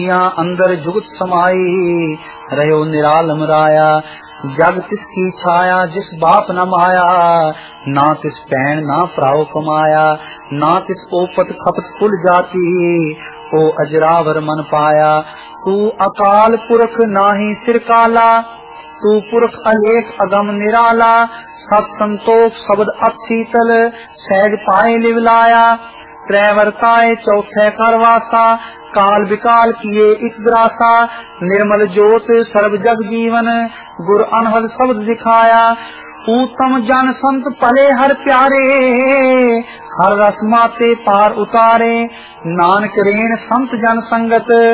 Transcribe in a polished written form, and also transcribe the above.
अंदर जुगत समाई रहो निरालम राया। जग तिसकी छाया जिस बाप न माया, ना तिस पैन ना प्राव कमाया। ना तिस ओपत खपत कुल जाती, ओ अजरावर मन पाया। तू अकाल पुरख नाही सिर काला, तू पुरख अलेख अगम निराला। सत संतोख शब्द अशीतल, सहज पाए लिवलाया। त्रैवर्ताए चौथे करवासा, काल विकाल किए इत ग्रासा। निर्मल ज्योत सर्व जग जीवन, गुर अनहद शब्द दिखाया। उत्तम जन संत पले हर प्यारे, हर रस माते पार उतारे। नानक रेण संत जन संगत,